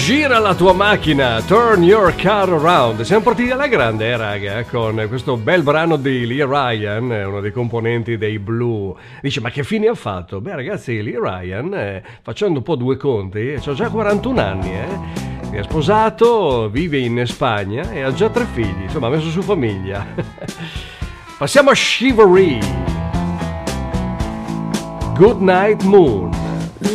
Gira la tua macchina, turn your car around. Siamo partiti alla grande, raga, con questo bel brano di Lee Ryan, uno dei componenti dei Blue. Dice, ma che fine ha fatto? Beh, ragazzi, Lee Ryan, facendo un po' due conti, ha già 41 anni, si è sposato, vive in Spagna e ha già 3 figli, insomma, ha messo su famiglia. Passiamo a Chivalry. Good Night Moon.